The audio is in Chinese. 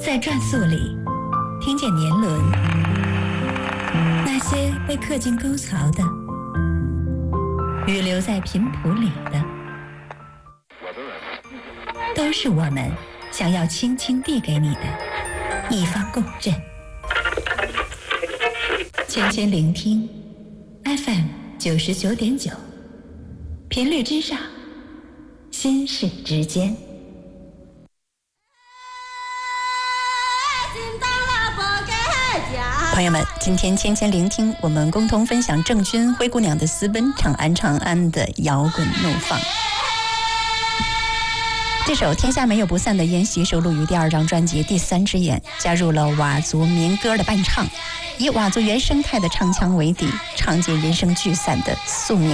在转速里听见年轮，那些被刻进沟槽的，预留在频谱里的，都是我们想要轻轻递给你的一方共振。轻轻聆听 FM 99.9，频率之上，心事之间。朋友们，今天轻轻聆听，我们共同分享郑钧、灰姑娘的私奔，长安长安的摇滚怒放。这首《天下没有不散的宴席》收录于第2张专辑《第3只眼》，加入了佤族民歌的伴唱，以佤族原生态的唱腔为底，唱尽人生聚散的宿命。